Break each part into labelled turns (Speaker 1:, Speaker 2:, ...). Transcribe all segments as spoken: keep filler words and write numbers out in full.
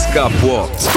Speaker 1: K Płock.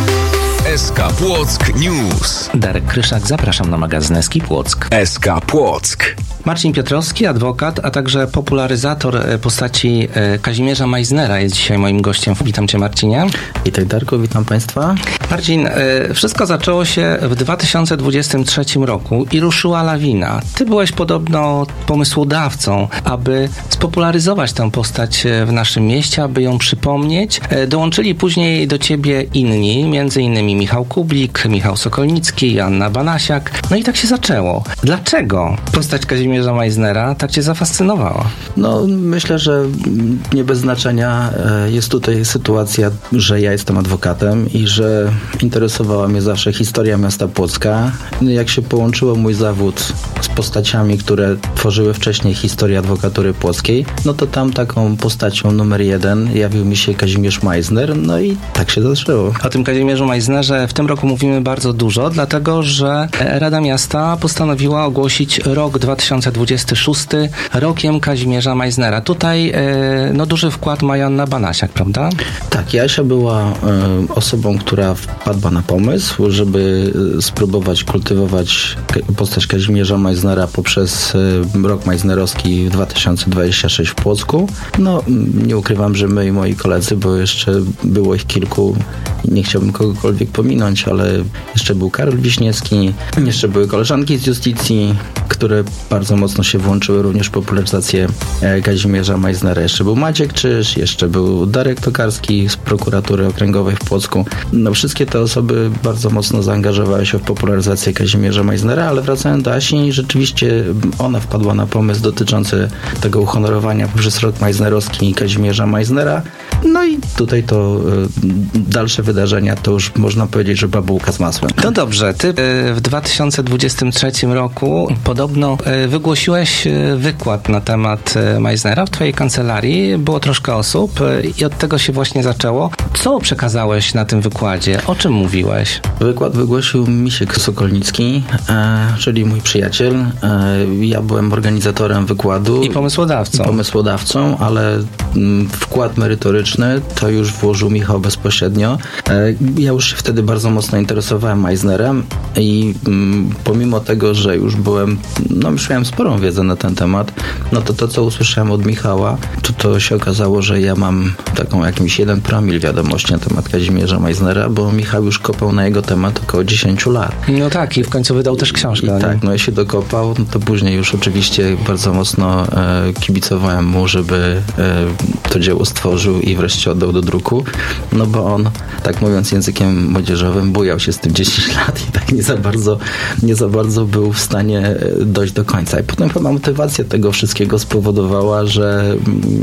Speaker 1: S K Płock News.
Speaker 2: Darek Kryszak, zapraszam na magazyn S K Płock.
Speaker 1: S K Płock.
Speaker 2: Marcin Piotrowski, adwokat, a także popularyzator postaci Kazimierza Meissnera jest dzisiaj moim gościem. Witam Cię, Marcinie.
Speaker 3: Witaj, Darku, witam Państwa.
Speaker 2: Marcin, wszystko zaczęło się w dwa tysiące dwudziestym trzecim roku i ruszyła lawina. Ty byłeś podobno pomysłodawcą, aby spopularyzować tę postać w naszym mieście, aby ją przypomnieć. Dołączyli później do Ciebie inni, między innymi Michał Kublik, Michał Sokolnicki, Joanna Banasiak. No i tak się zaczęło. Dlaczego postać Kazimierza Meissnera tak Cię zafascynowała?
Speaker 3: No, myślę, że nie bez znaczenia jest tutaj sytuacja, że ja jestem adwokatem i że interesowała mnie zawsze historia miasta Płocka. Jak się połączyło mój zawód z postaciami, które tworzyły wcześniej historię adwokatury płockiej, no to tam taką postacią numer jeden jawił mi się Kazimierz Meissner, no i tak się zaczęło.
Speaker 2: O tym Kazimierzu Meissnerze w tym roku mówimy bardzo dużo, dlatego że Rada Miasta postanowiła ogłosić rok dwa tysiące dwudziesty szósty rokiem Kazimierza Meissnera. Tutaj no, duży wkład ma Joanna Banasiak, prawda?
Speaker 3: Tak, Jasia była y, osobą, która wpadła na pomysł, żeby spróbować kultywować postać Kazimierza Meissnera poprzez y, rok meissnerowski dwa tysiące dwudziesty szósty w Płocku. No, nie ukrywam, że my i moi koledzy, bo jeszcze było ich kilku, nie chciałbym kogokolwiek pominąć, ale jeszcze był Karol Wiśniewski, jeszcze były koleżanki z Justicji, które bardzo mocno się włączyły również w popularyzację Kazimierza Meissnera. Jeszcze był Maciek Czyż, jeszcze był Darek Tokarski z prokuratury okręgowej w Płocku. No, wszystkie te osoby bardzo mocno zaangażowały się w popularyzację Kazimierza Meissnera, ale wracając do Asi, rzeczywiście ona wpadła na pomysł dotyczący tego uhonorowania poprzez rok meissnerowski Kazimierza Meissnera. No i tutaj to y, dalsze wydarzenia to już można powiedzieć, że babułka z masłem.
Speaker 2: No dobrze, ty y, w dwa tysiące dwudziestym trzecim roku podobno y, wygłosiłeś y, wykład na temat y, Meissnera w twojej kancelarii. Było troszkę osób y, i od tego się właśnie zaczęło. Co przekazałeś na tym wykładzie? O czym mówiłeś?
Speaker 3: Wykład wygłosił Misiek Sokolnicki, e, czyli mój przyjaciel. E, ja byłem organizatorem wykładu.
Speaker 2: I pomysłodawcą.
Speaker 3: Pomysłodawcą, ale m, wkład merytoryczny to już włożył Michał bezpośrednio. E, ja już się wtedy bardzo mocno interesowałem Meissnerem i m, pomimo tego, że już byłem, no już miałem sporą wiedzę na ten temat, no to to, co usłyszałem od Michała, to to się okazało, że ja mam taką jakimś jeden promil wiadomości na temat Kazimierza Meissnera, bo Michał już kopał na jego temat około dziesięć lat.
Speaker 2: No tak, i w końcu wydał też książkę.
Speaker 3: I tak, no i się dokopał, no to później już oczywiście bardzo mocno e, kibicowałem mu, żeby e, to dzieło stworzył i wreszcie oddał do druku, no bo on, tak mówiąc językiem młodzieżowym, bujał się z tym dziesięć lat i tak nie za bardzo, nie za bardzo był w stanie dojść do końca. I potem chyba motywacja tego wszystkiego spowodowała, że,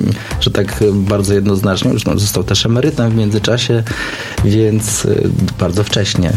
Speaker 3: że tak bardzo jednoznacznie, już no, został też emerytem w międzyczasie, więc bardzo wcześnie.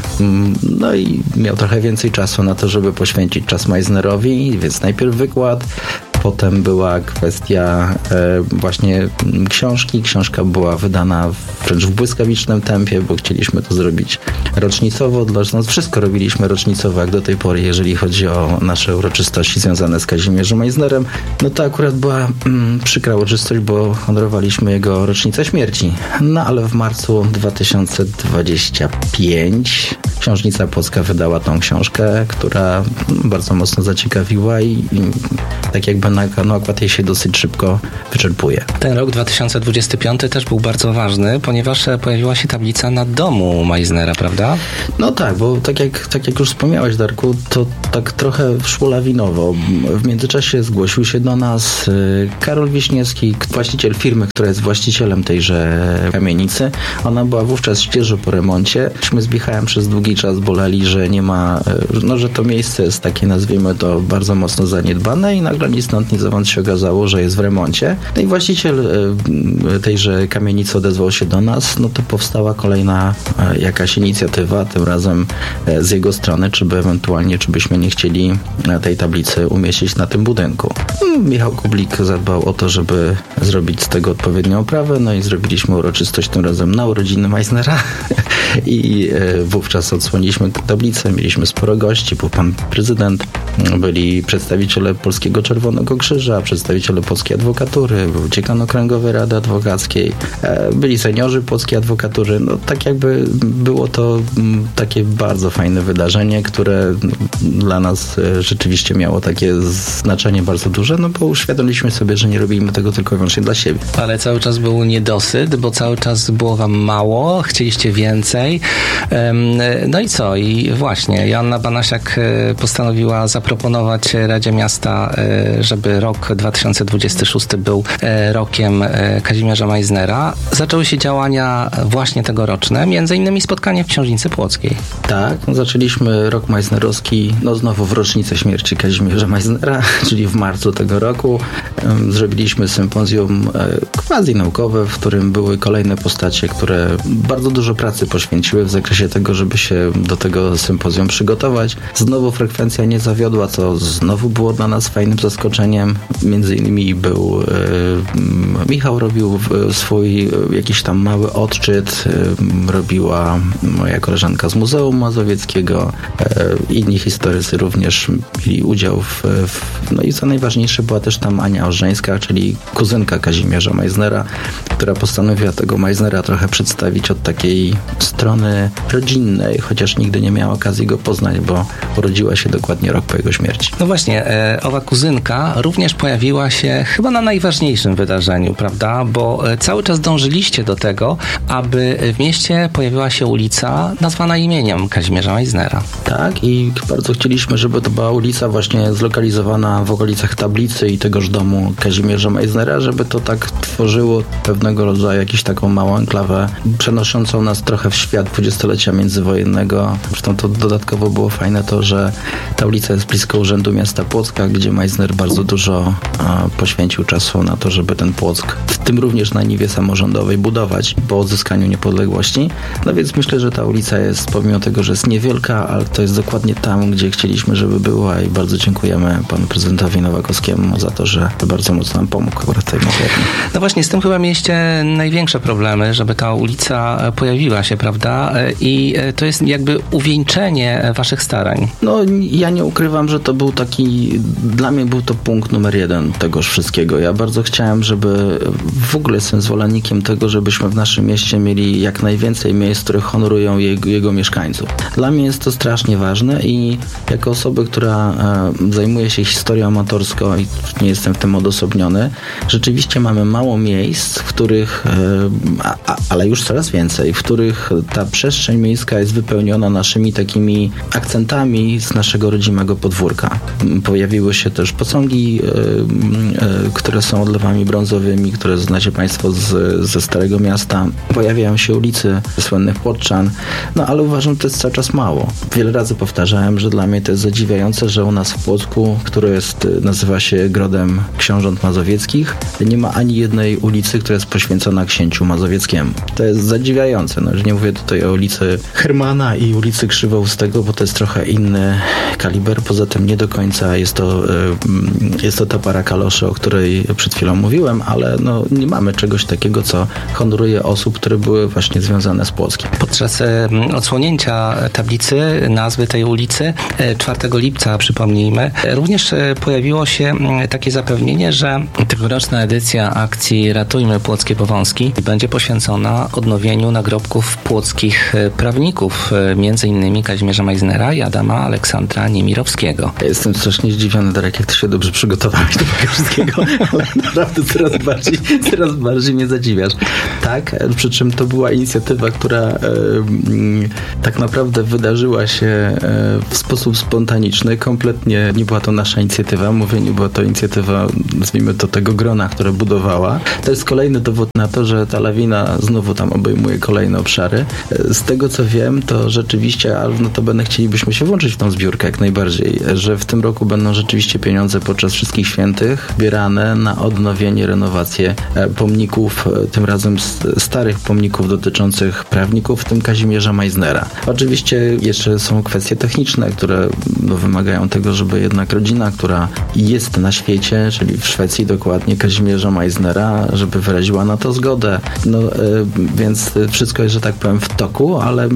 Speaker 3: No i miał trochę więcej czasu na to, żeby poświęcić czas Meissnerowi, więc najpierw wykład, potem była kwestia e, właśnie książki. Książka była wydana wręcz w błyskawicznym tempie, bo chcieliśmy to zrobić rocznicowo. Dla nas wszystko robiliśmy rocznicowo jak do tej pory, jeżeli chodzi o nasze uroczystości związane z Kazimierzem Meissnerem. No to akurat była mm, przykra uroczystość, bo honorowaliśmy jego rocznicę śmierci. No ale w marcu dwa tysiące dwudziestym piątym Książnica Płocka wydała tą książkę, która bardzo mocno zaciekawiła i, i tak jakby na nakład jej się dosyć szybko wyczerpuje.
Speaker 2: Ten rok dwa tysiące dwudziesty piąty też był bardzo ważny, ponieważ pojawiła się tablica na domu Meissnera, prawda?
Speaker 3: No tak, bo tak jak, tak jak już wspomniałeś, Darku, to tak trochę szło lawinowo. W międzyczasie zgłosił się do nas Karol Wiśniewski, właściciel firmy, która jest właścicielem tejże kamienicy. Ona była wówczas świeżo po remoncie. Myśmy z Michałem przez długi czas boleli, że nie ma, no że to miejsce jest takie, nazwijmy to, bardzo mocno zaniedbane i nagle ni stąd, ni zowąd się okazało, że jest w remoncie. No i właściciel tejże kamienicy odezwał się do nas, no to powstała kolejna jakaś inicjatywa, tym razem z jego strony, czy by ewentualnie, czy byśmy nie chcieli tej tablicy umieścić na tym budynku. Michał Kublik zadbał o to, żeby zrobić z tego odpowiednią oprawę, no i zrobiliśmy uroczystość tym razem na urodziny Meissnera i wówczas od odsłoniliśmy tablicę, mieliśmy sporo gości, był pan prezydent, byli przedstawiciele Polskiego Czerwonego Krzyża, przedstawiciele Polskiej Adwokatury, był dziekan Okręgowej Rady Adwokackiej, byli seniorzy Polskiej Adwokatury. No tak jakby było to takie bardzo fajne wydarzenie, które dla nas rzeczywiście miało takie znaczenie bardzo duże, no bo uświadomiliśmy sobie, że nie robimy tego tylko i wyłącznie dla siebie.
Speaker 2: Ale cały czas był niedosyt, bo cały czas było wam mało, chcieliście więcej. No i co? I właśnie, Joanna Banasiak postanowiła zaproponować Radzie Miasta, żeby rok dwa tysiące dwudziesty szósty był rokiem Kazimierza Meissnera. Zaczęły się działania właśnie tegoroczne, między innymi spotkanie w Książnicy Płockiej.
Speaker 3: Tak, zaczęliśmy rok meissnerowski, no znowu w rocznicę śmierci Kazimierza Meissnera, czyli w marcu tego roku. Zrobiliśmy sympozjum quasi naukowe, w którym były kolejne postacie, które bardzo dużo pracy poświęciły w zakresie tego, żeby się do tego sympozjum przygotować. Znowu frekwencja nie zawiodła, co znowu było dla nas fajnym zaskoczeniem. Między innymi był e, Michał robił swój jakiś tam mały odczyt, e, robiła moja koleżanka z Muzeum Mazowieckiego, e, inni historycy również mieli udział w, w no i co najważniejsze, była też tam Ania Orzeńska, czyli kuzynka Kazimierza Meissnera, która postanowiła tego Meissnera trochę przedstawić od takiej strony rodzinnej, chociaż nigdy nie miała okazji go poznać, bo urodziła się dokładnie rok po jego śmierci.
Speaker 2: No właśnie, e, owa kuzynka również pojawiła się chyba na najważniejszym wydarzeniu, prawda? Bo e, cały czas dążyliście do tego, aby w mieście pojawiła się ulica nazwana imieniem Kazimierza Meissnera.
Speaker 3: Tak, i bardzo chcieliśmy, żeby to była ulica właśnie zlokalizowana w okolicach tablicy i tegoż domu Kazimierza Meissnera, żeby to tak tworzyło pewnego rodzaju jakąś taką małą enklawę, przenoszącą nas trochę w świat dwudziestolecia międzywojennego. Zresztą to dodatkowo było fajne to, że ta ulica jest blisko Urzędu Miasta Płocka, gdzie Meissner bardzo dużo a, poświęcił czasu na to, żeby ten Płock, w tym również na niwie samorządowej, budować po odzyskaniu niepodległości. No więc myślę, że ta ulica jest, pomimo tego, że jest niewielka, ale to jest dokładnie tam, gdzie chcieliśmy, żeby była i bardzo dziękujemy panu prezydentowi Nowakowskiemu za to, że bardzo mocno nam pomógł akurat w tej materii.
Speaker 2: No właśnie, z tym chyba mieliście największe problemy, żeby ta ulica pojawiła się, prawda? I to jest jakby uwieńczenie waszych starań.
Speaker 3: No, ja nie ukrywam, że to był taki, dla mnie był to punkt numer jeden tegoż wszystkiego. Ja bardzo chciałem, żeby w ogóle jestem zwolennikiem tego, żebyśmy w naszym mieście mieli jak najwięcej miejsc, które honorują jego, jego mieszkańców. Dla mnie jest to strasznie ważne i jako osoby, która e, zajmuje się historią amatorską i nie jestem w tym odosobniony, rzeczywiście mamy mało miejsc, w których, e, a, a, ale już coraz więcej, w których ta przestrzeń miejska jest wypełniona naszymi takimi akcentami z naszego rodzimego podwórka. Pojawiły się też posągi, e, e, które są odlewami brązowymi, które znacie Państwo z, ze Starego Miasta. Pojawiają się ulicy słynnych Płotczan, no ale uważam, że to jest cały czas mało. Wiele razy powtarzałem, że dla mnie to jest zadziwiające, że u nas w Płocku, który jest, nazywa się Grodem Książąt Mazowieckich, nie ma ani jednej ulicy, która jest poświęcona księciu mazowieckiemu. To jest zadziwiające. No, że nie mówię tutaj o ulicy Hermana i ulicy Krzywoustego, bo to jest trochę inny kaliber. Poza tym nie do końca jest to, jest to ta para kaloszy, o której przed chwilą mówiłem, ale no, nie mamy czegoś takiego, co honoruje osób, które były właśnie związane z Płockiem.
Speaker 2: Podczas odsłonięcia tablicy nazwy tej ulicy czwartego lipca, przypomnijmy, również pojawiło się takie zapewnienie, że tegoroczna edycja akcji Ratujmy Płockie Powązki będzie poświęcona odnowieniu nagrobków płockich prawników, między innymi Kazimierza Meissnera i Adama Aleksandra Niemirowskiego.
Speaker 3: Ja jestem strasznie zdziwiony, Darek, jak ty się dobrze przygotowałeś do tego wszystkiego, ale naprawdę coraz bardziej, coraz bardziej mnie zadziwiasz. Tak, przy czym to była inicjatywa, która e, tak naprawdę wydarzyła się e, w sposób spontaniczny. Kompletnie nie była to nasza inicjatywa. Mówię, nie była to inicjatywa, nazwijmy to, tego grona, które budowała. To jest kolejny dowód na to, że ta lawina znowu tam obejmuje kolejne obszary. Z tego, co wiem, to rzeczywiście, ale notabene chcielibyśmy się włączyć w tą zbiórkę jak najbardziej, że w tym roku będą rzeczywiście pieniądze podczas wszystkich świętych zbierane na odnowienie, renowację pomników, tym razem starych pomników dotyczących prawników, w tym Kazimierza Meissnera. Oczywiście jeszcze są kwestie techniczne, które no, wymagają tego, żeby jednak rodzina, która jest na świecie, czyli w Szwecji dokładnie, Kazimierza Meissnera, żeby wyraziła na to zgodę. No, y, więc wszystko jest, że tak powiem, w toku, ale myślę, że to jest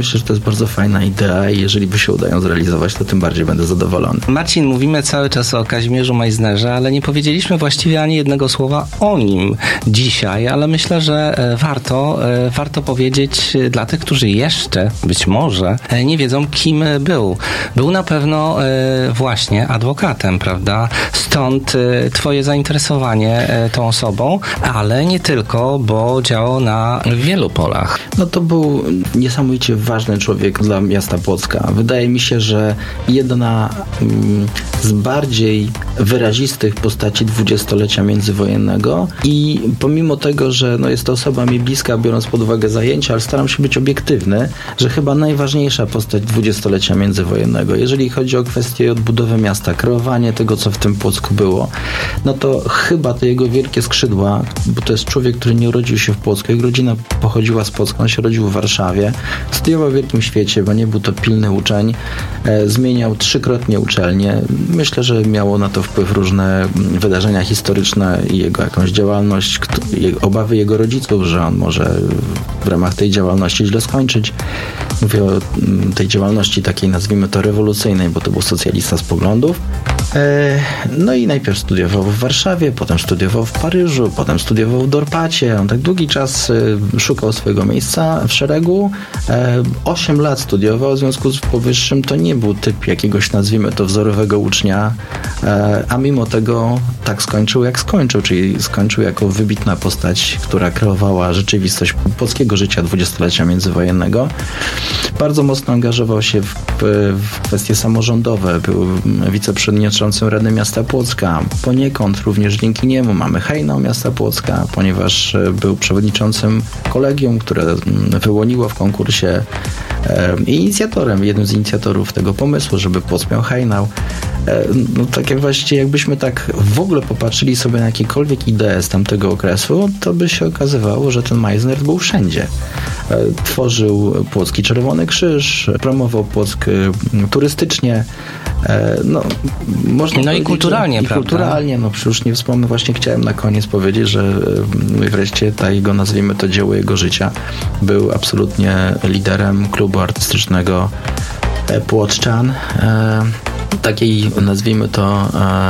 Speaker 3: bardzo fajna idea i jeżeli by się udają zrealizować, to tym bardziej będę zadowolony.
Speaker 2: Marcin, mówimy cały czas o Kazimierzu Meissnerze, ale nie powiedzieliśmy właściwie ani jednego słowa o nim dzisiaj, ale myślę, że warto, warto powiedzieć dla tych, którzy jeszcze, być może, nie wiedzą, kim był. Był na pewno właśnie adwokatem, prawda? Stąd twoje zainteresowanie tą osobą, ale nie tylko, bo działał na wielu polach.
Speaker 3: No to był niesamowicie ważny człowiek dla miasta Płocka. Wydaje mi się, że jedna mm, z bardziej wyrazistych postaci dwudziestolecia międzywojennego i pomimo tego, że no, jest to osoba mi bliska, biorąc pod uwagę zajęcia, ale staram się być obiektywny, że chyba najważniejsza postać dwudziestolecia międzywojennego. Jeżeli chodzi o kwestię odbudowy miasta, kreowanie tego, co w tym Płocku było, no to chyba te jego wielkie skrzydła, bo to jest człowiek, który nie urodził się w Płocku, jego rodzina pochodziła z Płocka, on się rodził w Warszawie, studiował w Wielkim Świecie, bo nie był to pilny uczeń, e, zmieniał trzykrotnie uczelnię. Myślę, że miało na to wpływ różne wydarzenia historyczne i jego jakąś działalność, obawy jego rodziców, że on może w ramach tej działalności źle skończyć. Mówię o tej działalności takiej, nazwijmy to rewolucyjnej, bo to był socjalista z poglądów. E, no i najpierw studiował w Warszawie, potem studiował w Paryżu, potem studiował w Dorpacie. On tak długi czas e, szukał swojego miejsca w szeregu. E, osiem lat studiował, w związku z powyższym to nie był typ jakiegoś, nazwijmy to, wzorowego ucznia, e, a mimo tego tak skończył, jak skończył, czyli skończył jako wybitna postać, która kreowała rzeczywistość polskiego życia dwudziestolecia międzywojennego. Bardzo mocno angażował się w, w kwestie samorządowe. Był wiceprzewodniczącym Rady Miasta Płocka. Poniekąd również dzięki niemu mamy hejnał miasta Płocka, ponieważ był przewodniczącym kolegium, które wyłoniło w konkursie i inicjatorem, jednym z inicjatorów tego pomysłu, żeby Płock miał hejnał. No tak jak właściwie jakbyśmy tak w ogóle popatrzyli sobie na jakiekolwiek idee z tamtego okresu, to by się okazywało, że ten Meissner był wszędzie. Tworzył Płocki Czerwony Krzyż, promował Płock turystycznie, no, można
Speaker 2: no i kulturalnie,
Speaker 3: że, i
Speaker 2: prawda?
Speaker 3: kulturalnie, no już nie wspomnę, właśnie chciałem na koniec powiedzieć, że wreszcie ta jego, nazwijmy to, dzieło jego życia, był absolutnie liderem klubu artystycznego Płoczczan, takiej, nazwijmy to,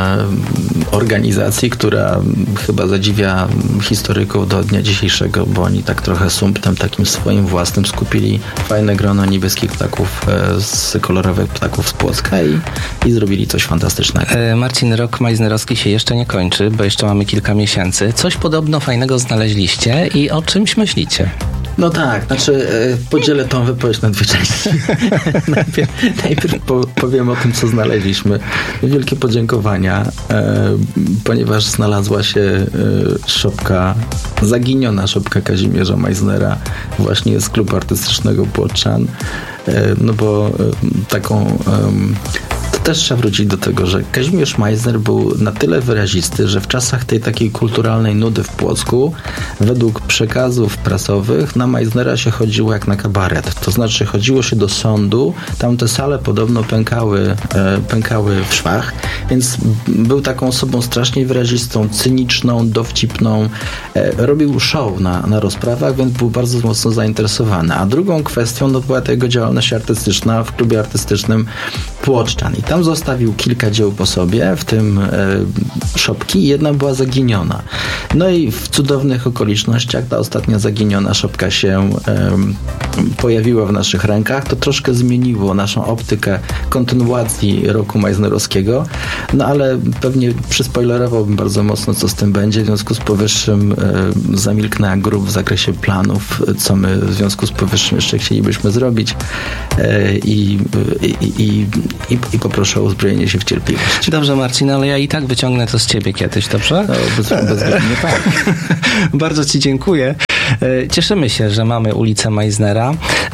Speaker 3: organizacji, która chyba zadziwia historyków do dnia dzisiejszego, bo oni tak trochę sumptem takim swoim własnym skupili fajne grono niebieskich ptaków z kolorowych ptaków z Płocka i, i zrobili coś fantastycznego.
Speaker 2: Marcin, rok meissnerowski się jeszcze nie kończy, bo jeszcze mamy kilka miesięcy. Coś podobno fajnego znaleźliście i o czymś myślicie?
Speaker 3: No tak, znaczy podzielę tą wypowiedź na dwie części. najpierw najpierw po, powiem o tym, co znaleźliśmy. Wielkie podziękowania, e, ponieważ znalazła się e, szopka, zaginiona szopka Kazimierza Meissnera właśnie z klubu artystycznego Płoczczan. E, no bo e, taką... E, też trzeba wrócić do tego, że Kazimierz Meissner był na tyle wyrazisty, że w czasach tej takiej kulturalnej nudy w Płocku, według przekazów prasowych, na Meissnera się chodziło jak na kabaret. To znaczy chodziło się do sądu, tam te sale podobno pękały, e, pękały w szwach, więc był taką osobą strasznie wyrazistą, cyniczną, dowcipną. E, robił show na, na rozprawach, więc był bardzo mocno zainteresowany. A drugą kwestią no, była ta jego działalność artystyczna w klubie artystycznym Płoczczan. I tam zostawił kilka dzieł po sobie, w tym e, szopki, i jedna była zaginiona. No i w cudownych okolicznościach ta ostatnia zaginiona szopka się e, pojawiła w naszych rękach. To troszkę zmieniło naszą optykę kontynuacji roku meissnerowskiego, no ale pewnie przyspoilerowałbym bardzo mocno, co z tym będzie. W związku z powyższym e, zamilknę jak grób w zakresie planów, co my w związku z powyższym jeszcze chcielibyśmy zrobić e, i, i, i, i, i poproszę o uzbrojenie się w cierpliwość.
Speaker 2: Dobrze, Marcin, ale ja i tak wyciągnę to z ciebie kiedyś, dobrze?
Speaker 3: No, bez, bezwzględnie tak.
Speaker 2: Bardzo ci dziękuję. Cieszymy się, że mamy ulicę Meissnera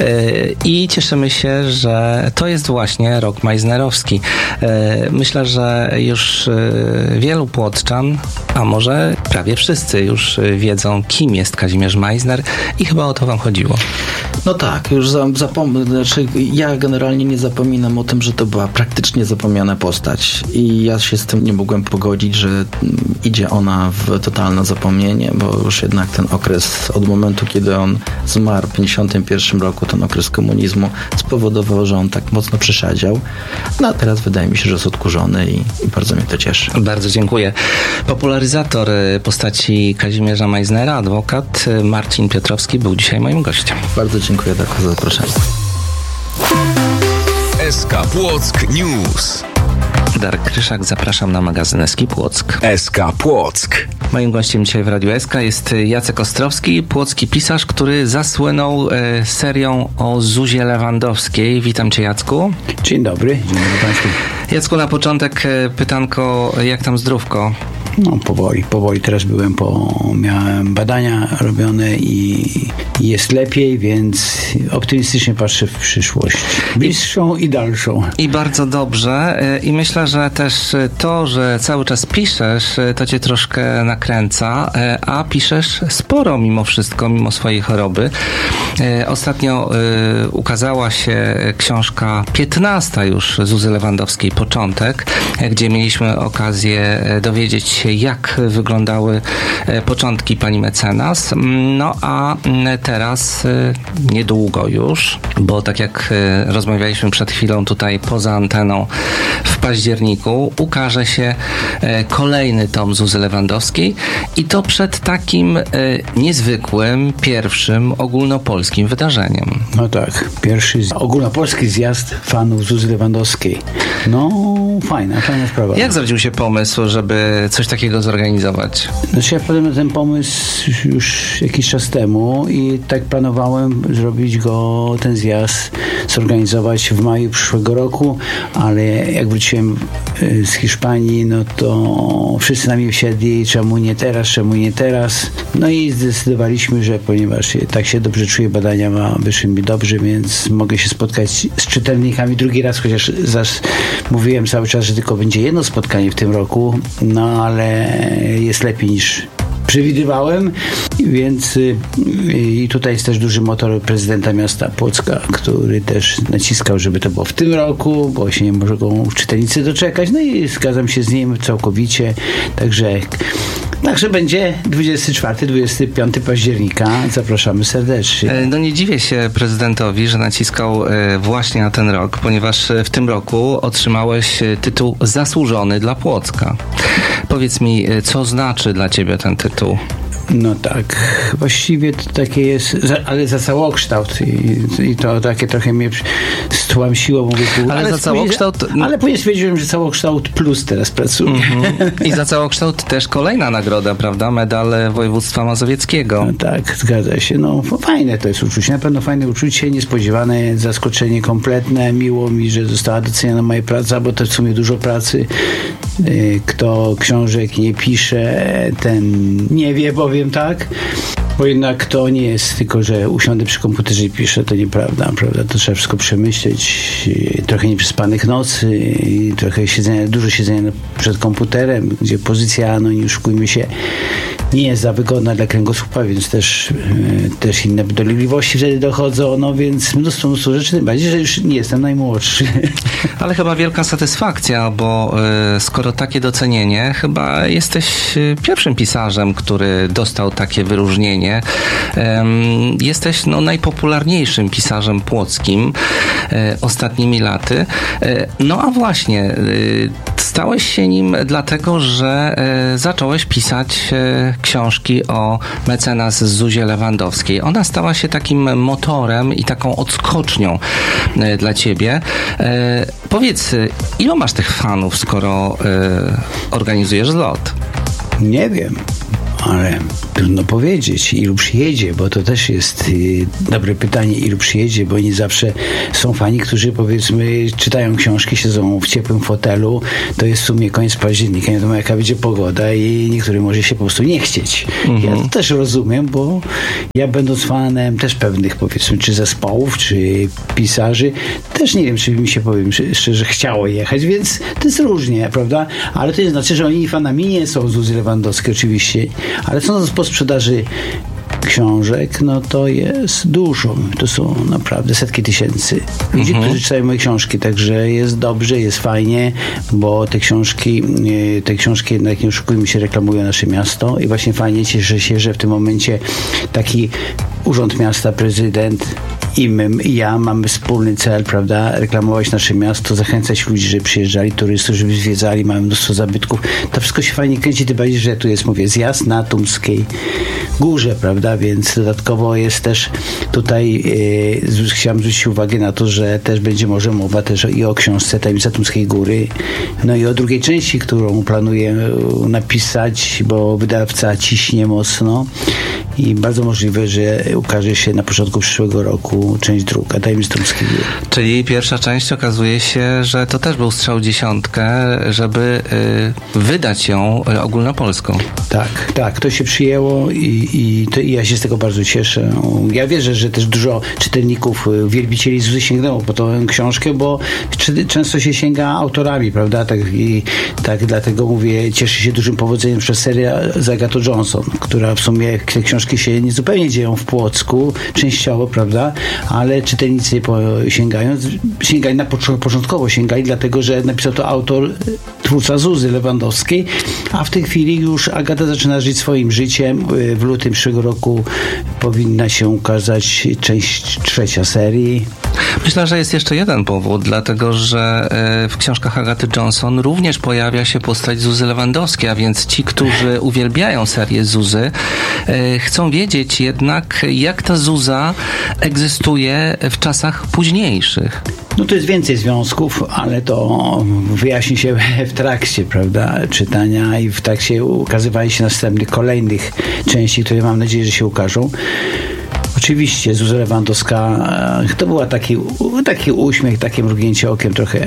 Speaker 2: i cieszymy się, że to jest właśnie rok meissnerowski. Myślę, że już wielu płoczczan, a może prawie wszyscy już wiedzą, kim jest Kazimierz Meissner i chyba o to wam chodziło.
Speaker 3: No tak, już zapom- znaczy ja generalnie nie zapominam o tym, że to była praktycznie zapomniana postać i ja się z tym nie mogłem pogodzić, że idzie ona w totalne zapomnienie, bo już jednak ten okres od momentu, kiedy on zmarł w pięćdziesiątym pierwszym roku, ten okres komunizmu spowodował, że on tak mocno przeszadział. No a teraz wydaje mi się, że jest odkurzony i, i bardzo mnie to cieszy.
Speaker 2: Bardzo dziękuję. Popularyzator postaci Kazimierza Meissnera, adwokat Marcin Piotrowski był dzisiaj moim gościem.
Speaker 3: Bardzo dziękuję za zaproszenie.
Speaker 1: S K Płock News.
Speaker 2: Darek Kryszak, zapraszam na magazyn S K Płock.
Speaker 1: S K Płock.
Speaker 2: Moim gościem dzisiaj w Radiu S K jest Jacek Ostrowski, płocki pisarz, który zasłynął e, serią o Zuzie Lewandowskiej. Witam cię, Jacku.
Speaker 4: Dzień dobry, dzień dobry Państwu.
Speaker 2: Jacku, na początek e, pytanko, jak tam zdrówko?
Speaker 4: No powoli, powoli. Teraz byłem po... miałem badania robione i jest lepiej, więc optymistycznie patrzę w przyszłość. Bliższą i dalszą.
Speaker 2: I bardzo dobrze. I myślę, że też to, że cały czas piszesz, to cię troszkę nakręca, a piszesz sporo mimo wszystko, mimo swojej choroby. Ostatnio ukazała się książka piętnasta już Zuzy Lewandowskiej, Początek, gdzie mieliśmy okazję dowiedzieć się, jak wyglądały początki pani mecenas. No a teraz niedługo już, bo tak jak rozmawialiśmy przed chwilą tutaj poza anteną, w październiku ukaże się kolejny tom Zuzy Lewandowskiej i to przed takim niezwykłym, pierwszym ogólnopolskim wydarzeniem.
Speaker 4: No tak, pierwszy ogólnopolski zjazd fanów Zuzy Lewandowskiej. No fajna, fajna sprawa.
Speaker 2: Jak zrodził się pomysł, żeby coś takiego zorganizować?
Speaker 4: Znaczy ja wpadłem na ten pomysł już jakiś czas temu i tak planowałem zrobić go, ten zjazd zorganizować w maju przyszłego roku, ale jak wróciłem z Hiszpanii, no to wszyscy na mnie wsiedli, czemu nie teraz, czemu nie teraz. No i zdecydowaliśmy, że ponieważ tak się dobrze czuję, badania ma, wyszły mi dobrze, więc mogę się spotkać z czytelnikami drugi raz, chociaż zaś mówiłem cały czas, że tylko będzie jedno spotkanie w tym roku, no ale jest lepiej niż przewidywałem, więc i tutaj jest też duży motor prezydenta miasta Płocka, który też naciskał, żeby to było w tym roku, bo się nie mogą czytelnicy doczekać, no i zgadzam się z nim całkowicie, także Także będzie dwudziestego czwartego do dwudziestego piątego października. Zapraszamy serdecznie.
Speaker 2: No nie dziwię się prezydentowi, że naciskał właśnie na ten rok, ponieważ w tym roku otrzymałeś tytuł zasłużony dla Płocka. Powiedz mi, co znaczy dla ciebie ten tytuł?
Speaker 4: No tak, właściwie to takie jest, ale za całokształt i, i to takie trochę mnie stłamsiło, mówię pół.
Speaker 2: Ale, ale za całokształt...
Speaker 4: Ale później stwierdziłem, że całokształt plus teraz pracuję.
Speaker 2: Mm-hmm. I za całokształt też kolejna nagroda, prawda? Medal województwa mazowieckiego.
Speaker 4: No tak, zgadza się. No fajne to jest uczucie, na pewno fajne uczucie, niespodziewane, zaskoczenie kompletne. Miło mi, że została doceniona moja praca, bo to w sumie dużo pracy. Kto książek nie pisze, ten nie wie, powiem tak. Bo jednak to nie jest tylko, że usiądę przy komputerze i piszę, to nieprawda, prawda? To trzeba wszystko przemyśleć, trochę nieprzespanych nocy i trochę siedzenia, dużo siedzenia przed komputerem, gdzie pozycja, no nie oszukujmy się, nie jest za wygodna dla kręgosłupa, więc też, też inne dolegliwości wtedy dochodzą, no więc mnóstwo, mnóstwo rzeczy, tym bardziej, że już nie jestem najmłodszy. Ale
Speaker 2: chyba wielka satysfakcja, bo y, skoro takie docenienie, chyba jesteś pierwszym pisarzem, który dostał takie wyróżnienie. Um, jesteś no, najpopularniejszym pisarzem płockim e, ostatnimi laty. E, no a właśnie, e, stałeś się nim dlatego, że e, zacząłeś pisać e, książki o mecenas Zuzie Lewandowskiej. Ona stała się takim motorem i taką odskocznią e, dla ciebie. E, powiedz, ilu masz tych fanów, skoro e, organizujesz zlot?
Speaker 4: Nie wiem. Ale trudno powiedzieć, ilu przyjedzie, bo to też jest y, dobre pytanie, ilu przyjedzie, bo nie zawsze są fani, którzy powiedzmy czytają książki, siedzą w ciepłym fotelu, to jest w sumie koniec października, nie wiadomo jaka będzie pogoda i niektórym może się po prostu nie chcieć. Mhm. Ja to też rozumiem, bo ja będąc fanem też pewnych powiedzmy, czy zespołów, czy pisarzy, też nie wiem, czy mi się, powiem szczerze, chciało jechać, więc to jest różnie, prawda? Ale to nie znaczy, że oni fanami nie są Zuzy Lewandowskiej oczywiście, ale co po sprzedaży książek, no to jest dużo. To są naprawdę setki tysięcy ludzi,
Speaker 2: Mhm.
Speaker 4: którzy czytają moje książki, także jest dobrze, jest fajnie, bo te książki, te książki jednak, nie oszukujmy się, reklamują nasze miasto i właśnie fajnie, cieszę się, że w tym momencie taki Urząd Miasta, prezydent i my, i ja mamy wspólny cel, prawda, reklamować nasze miasto, zachęcać ludzi, żeby przyjeżdżali, turystów, żeby zwiedzali, mamy mnóstwo zabytków. To wszystko się fajnie kręci, tym bardziej, że tu jest, mówię, zjazd na Tumskiej Górze, prawda, więc dodatkowo jest też tutaj, e, chciałem zwrócić uwagę na to, że też będzie może mowa też i o książce Tajemnica Tumskiej Góry, no i o drugiej części, którą planuję napisać, bo wydawca ciśnie mocno i bardzo możliwe, że ukaże się na początku przyszłego roku część druga, Tajemnica Tumskiej Góry.
Speaker 2: Czyli pierwsza część okazuje się, że to też był strzał w dziesiątkę, żeby y, wydać ją y, ogólnopolską.
Speaker 4: Tak, tak, to się przyjęło i, i, to, i ja się z tego bardzo cieszę. Ja wierzę, że też dużo czytelników, wielbicieli Zuzy sięgnęło po tą książkę, bo czy, często się sięga autorami, prawda? Tak, i, tak dlatego mówię, cieszy się dużym powodzeniem przez serię z Agatą Johnson, która w sumie te książki się nie zupełnie dzieją w Płocku, częściowo, prawda? Ale czytelnicy po, sięgają, sięgali na początkowo, sięgali dlatego, że napisał to autor, twórca Zuzy Lewandowskiej, a w tej chwili już Agata zaczyna żyć swoim życiem. W lutym przyszłego roku powinna się ukazać część trzecia serii.
Speaker 2: Myślę, że jest jeszcze jeden powód, dlatego że w książkach Agaty Johnson również pojawia się postać Zuzy Lewandowskiej, a więc ci, którzy uwielbiają serię Zuzy, chcą wiedzieć jednak, jak ta Zuza egzystuje w czasach późniejszych.
Speaker 4: No to jest więcej związków, ale to wyjaśni się w trakcie, prawda, czytania i w trakcie ukazywania się następnych, kolejnych części, które mam nadzieję, że się ukażą. Oczywiście Zuza Lewandowska to była taki, taki uśmiech, takie mrugnięcie okiem trochę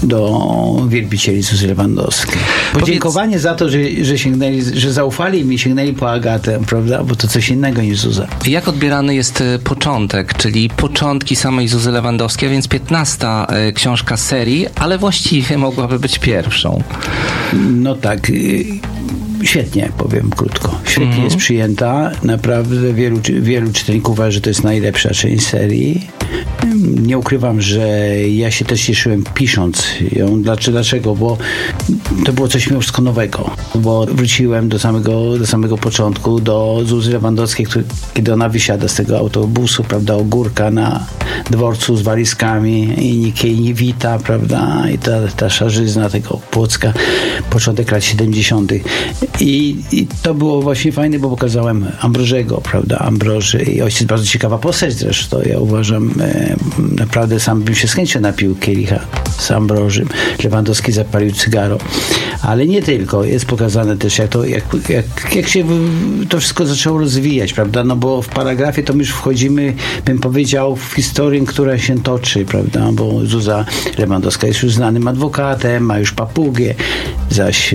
Speaker 4: do wielbicieli Zuzy Lewandowskiej. Podziękowanie Powiedz... za to, że, że sięgnęli, że zaufali mi, sięgnęli po Agatę, prawda? Bo to coś innego niż Zuza.
Speaker 2: Jak odbierany jest początek, czyli początki samej Zuzy Lewandowskiej, a więc piętnasta książka serii, ale właściwie mogłaby być pierwszą.
Speaker 4: No tak. Świetnie, powiem krótko. Świetnie mm. jest przyjęta. Naprawdę wielu, wielu czytelników uważa, że to jest najlepsza część serii. Nie ukrywam, że ja się też cieszyłem pisząc ją. Dlaczego? Bo to było coś wszystko nowego. Bo wróciłem do samego, do samego początku, do Zuzy Lewandowskiej, który, kiedy ona wysiada z tego autobusu, prawda, ogórka na dworcu z walizkami i nikt jej nie wita, prawda, i ta, ta szarzyzna tego Płocka, początek lat siedemdziesiątych. I, I to było właśnie fajne, bo pokazałem Ambrożego, prawda, Ambroży i ojciec bardzo ciekawa postać zresztą. Ja uważam, e, naprawdę sam bym się z chęcią napił kielicha z Ambrożym. Lewandowski zapalił cygaro. Ale nie tylko. Jest pokazane też, jak, to, jak, jak, jak się to wszystko zaczęło rozwijać, prawda, no bo w paragrafie to my już wchodzimy, bym powiedział, w historię, która się toczy, prawda, bo Zuza Lewandowska jest już znanym adwokatem, ma już papugę, zaś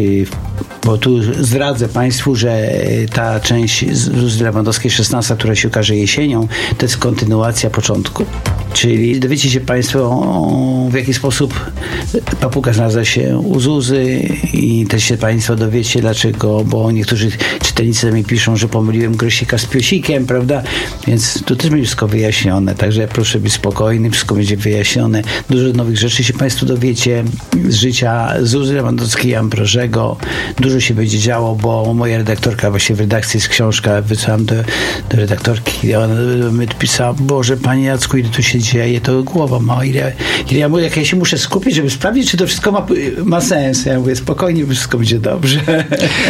Speaker 4: bo tu zdradzę Państwu, że ta część Zuzy Lewandowskiej szesnasta, która się ukaże jesienią, to jest kontynuacja początku. Czyli dowiecie się Państwo, w jaki sposób papuga znalazła się u Zuzy i też się Państwo dowiecie, dlaczego, bo niektórzy czytelnicy do mnie piszą, że pomyliłem grosika z piosikiem, prawda? Więc tu też będzie wszystko wyjaśnione, także proszę być spokojnym, wszystko będzie wyjaśnione. Dużo nowych rzeczy się Państwo dowiecie z życia Zuzy Lewandowskiej i Ambrożego. Dużo się będzie działo, bo moja redaktorka, właśnie w redakcji jest książka, wysłałam do, do redaktorki i ona mi pisała, Boże, Panie Jacku, ile tu się dzieje, to głowa ma, ile, ile ja, mówię, jak ja się muszę skupić, żeby sprawdzić, czy to wszystko ma, ma sens. Ja mówię, spokojnie, wszystko będzie dobrze.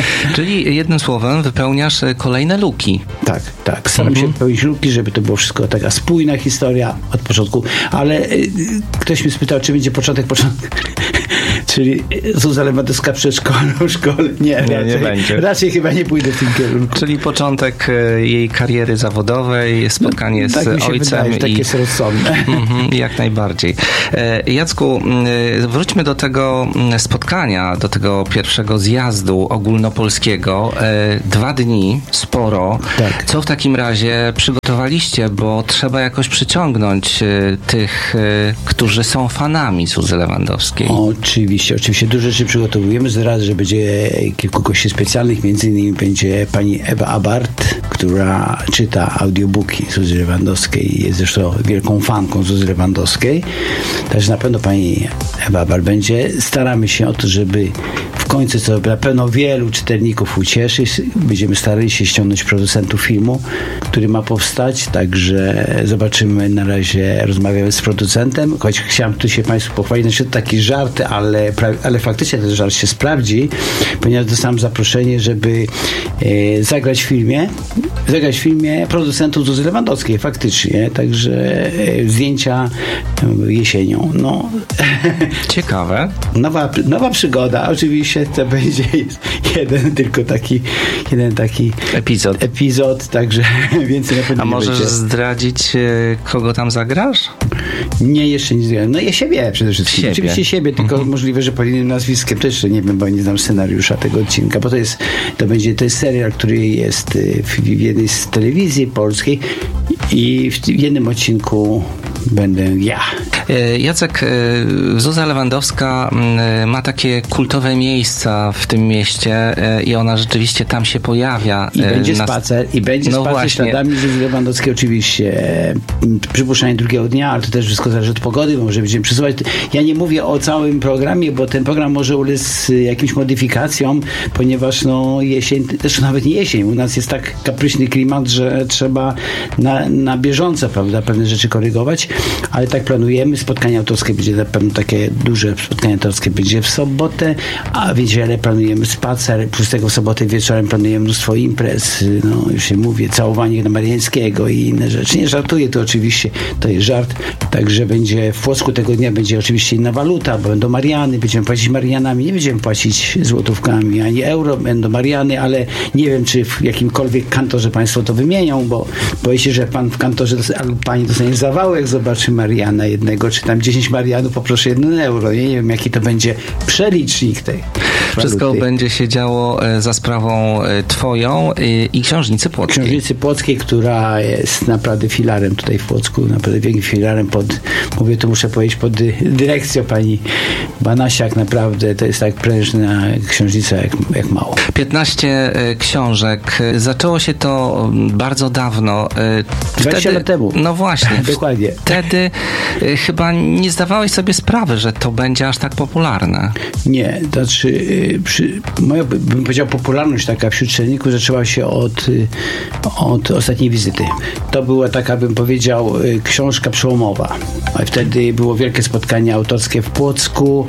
Speaker 2: Czyli jednym słowem wypełniasz kolejne luki.
Speaker 4: Tak, tak. Staram mhm. się wypełnić luki, żeby to była wszystko taka spójna historia od początku, ale y, ktoś mnie spytał, czy będzie początek, początek. Czyli Zuza Lewandowska przedszkolu, szkole. Nie,
Speaker 2: nie,
Speaker 4: raczej,
Speaker 2: nie będzie.
Speaker 4: Raczej chyba nie pójdę w tym kierunku.
Speaker 2: Czyli początek jej kariery zawodowej, spotkanie
Speaker 4: no, tak
Speaker 2: z
Speaker 4: mi się
Speaker 2: ojcem.
Speaker 4: Wydaje,
Speaker 2: i...
Speaker 4: tak jest rozsądne.
Speaker 2: Mm-hmm, jak najbardziej. Jacku, wróćmy do tego spotkania, do tego pierwszego zjazdu ogólnopolskiego. Dwa dni, sporo.
Speaker 4: Tak. Co
Speaker 2: w takim razie przygotowaliście, bo trzeba jakoś przyciągnąć tych, którzy są fanami Zuzy Lewandowskiej.
Speaker 4: Oczywiście. oczywiście, oczywiście dużo rzeczy przygotowujemy. Zaraz, że będzie kilku gości specjalnych, między innymi będzie pani Ewa Abart, która czyta audiobooki Zuzy Lewandowskiej i jest zresztą wielką fanką Zuzy Lewandowskiej. Także na pewno pani Ewa Abart będzie. Staramy się o to, żeby w końcu, co na pewno wielu czytelników ucieszy, będziemy starali się ściągnąć producentów filmu, który ma powstać, także zobaczymy. Na razie rozmawiamy z producentem, choć chciałem tu się Państwu pochwalić, znaczy taki żart, ale, ale faktycznie ten żart się sprawdzi, ponieważ dostałem zaproszenie, żeby e, zagrać w filmie, zagrać w filmie producentów Zuzy Lewandowskiej, faktycznie, także e, zdjęcia e, jesienią. No.
Speaker 2: Ciekawe.
Speaker 4: Nowa, nowa przygoda, oczywiście to będzie jeden tylko taki jeden taki
Speaker 2: epizod,
Speaker 4: epizod także więcej na pewno
Speaker 2: A
Speaker 4: nie
Speaker 2: możesz
Speaker 4: będzie.
Speaker 2: zdradzić, kogo tam zagrasz?
Speaker 4: Nie, jeszcze nie zdradzę. No ja siebie przede wszystkim.
Speaker 2: Siebie.
Speaker 4: Oczywiście siebie, tylko mhm. możliwe, że pod innym nazwiskiem też jeszcze nie wiem, bo nie znam scenariusza tego odcinka, bo to jest, to będzie, to jest serial, który jest w jednej z telewizji polskiej i w jednym odcinku będę ja.
Speaker 2: Jacek, Zuza Lewandowska ma takie kultowe miejsca w tym mieście i ona rzeczywiście tam się pojawia.
Speaker 4: I będzie
Speaker 2: na...
Speaker 4: spacer, i będzie
Speaker 2: no
Speaker 4: spacer śladami Zuzy Lewandowskiej oczywiście. Przypuszczenie drugiego dnia, ale to też wszystko zależy od pogody, bo może będziemy przesuwać. Ja nie mówię o całym programie, bo ten program może ulec jakimś modyfikacjom, ponieważ no jesień, zresztą nawet nie jesień, u nas jest tak kapryśny klimat, że trzeba na, na bieżąco, prawda, pewne rzeczy korygować, ale tak planujemy. Spotkanie autorskie będzie na pewno takie duże spotkanie autorskie będzie w sobotę, a w niedzielę planujemy spacer, plus tego w sobotę wieczorem planujemy mnóstwo imprez, no już się mówię, całowanie na Mariańskiego i inne rzeczy. Nie żartuję, to oczywiście to jest żart, także będzie w Płocku tego dnia będzie oczywiście inna waluta, bo będą Mariany, będziemy płacić Marianami, nie będziemy płacić złotówkami ani euro, będą Mariany, ale nie wiem, czy w jakimkolwiek kantorze Państwo to wymienią, bo boję się, że Pan w kantorze albo Pani dostanie zawału, jak zobaczy Mariana jednego, czy tam dziesięć Marianów, poproszę jeden euro. Nie, nie wiem, jaki to będzie przelicznik tej
Speaker 2: Wszystko
Speaker 4: waluty.
Speaker 2: będzie się działo za sprawą Twoją i Książnicy Płockiej.
Speaker 4: Książnicy Płockiej, która jest naprawdę filarem tutaj w Płocku, naprawdę wielkim filarem pod, mówię, to muszę powiedzieć, pod dyrekcją pani Banasiak, naprawdę to jest tak prężna książnica jak, jak mało.
Speaker 2: piętnaście książek. Zaczęło się to bardzo dawno.
Speaker 4: dwadzieścia
Speaker 2: Wtedy,
Speaker 4: lat temu.
Speaker 2: No właśnie.
Speaker 4: Dokładnie.
Speaker 2: Wtedy chyba nie zdawałeś sobie sprawy, że to będzie aż tak popularne.
Speaker 4: Nie, to znaczy przy, moja, bym powiedział, popularność taka wśród czytelników zaczęła się od, od ostatniej wizyty. To była taka, bym powiedział, książka przełomowa. Wtedy było wielkie spotkanie autorskie w Płocku,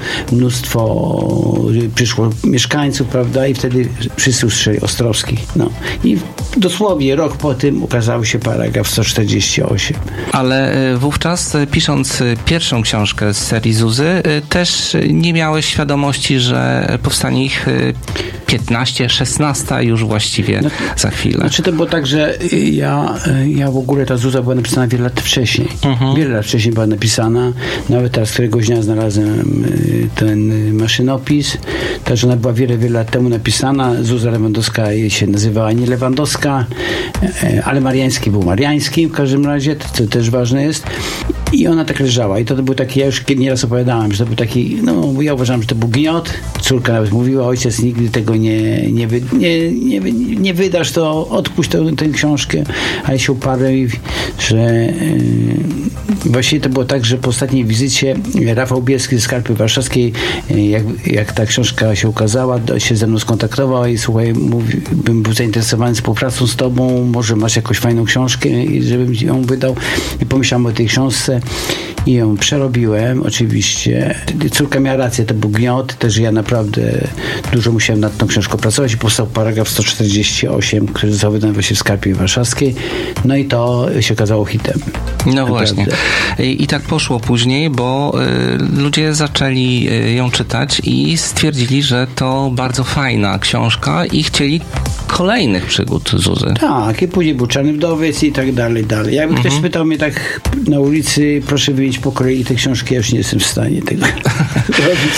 Speaker 4: mnóstwo przyszło mieszkańców, prawda, i wtedy wszyscy usłyszeli Ostrowski. No. I dosłownie rok po tym ukazał się paragraf sto czterdzieści osiem.
Speaker 2: Ale wówczas, pisząc pierwszą książkę z serii Zuzy, też nie miałeś świadomości, że powstanie ich piętnaście, szesnaście już właściwie no, za chwilę.
Speaker 4: Znaczy to było tak, że ja, ja w ogóle ta Zuza była napisana wiele lat wcześniej. Uh-huh. Wiele lat wcześniej była napisana. Nawet teraz któregoś dnia znalazłem ten maszynopis. Także ona była wiele, wiele lat temu napisana. Zuza Lewandowska się nazywała nie Lewandowska, ale Mariański był Mariański w każdym razie. To, to też ważne jest. I ona tak leżała. I to, to był taki, ja już nieraz opowiadałem, że to był taki, no ja uważam, że to był gniot. Córka nawet mówiła, ojciec nigdy tego nie, nie, wy, nie, nie, nie wydasz, to odpuść tę, tę książkę. A ja się uparłem, że yy, właściwie to było tak, że po ostatniej wizycie Rafał Bielski ze Skarpy Warszawskiej, yy, jak, jak ta książka się ukazała, się ze mną skontaktował i słuchaj, mówi, bym był zainteresowany współpracą z tobą, może masz jakąś fajną książkę, i żebym ją wydał. I pomyślałem o tej książce i ją przerobiłem, oczywiście. Córka miała rację, to był gniot, też ja naprawdę dużo musiałem nad tą książką pracować i powstał paragraf sto czterdzieści osiem, który został wydany właśnie w Skarpie Warszawskiej. No i to się okazało hitem.
Speaker 2: No
Speaker 4: naprawdę.
Speaker 2: Właśnie. I, I tak poszło później, bo y, ludzie zaczęli y, ją czytać i stwierdzili, że to bardzo fajna książka i chcieli kolejnych przygód Zuzy.
Speaker 4: Tak, i później był Czarny Wdowiec i tak dalej, dalej. Jakby mhm. ktoś pytał mnie tak na ulicy, proszę wymienić po kolei te książki, ja już nie jestem w stanie tego robić.